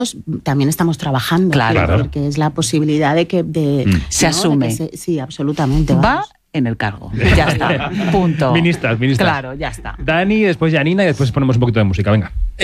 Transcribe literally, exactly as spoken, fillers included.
también estamos trabajando. Claro. Decir, que es la posibilidad de que... De, mm. Se ¿no? asume. De que se, sí, absolutamente. Va vamos. en el cargo. Ya está. Punto. Ministras, ministras. Claro, ya está. Dani, después Janina y después ponemos un poquito de música. Venga.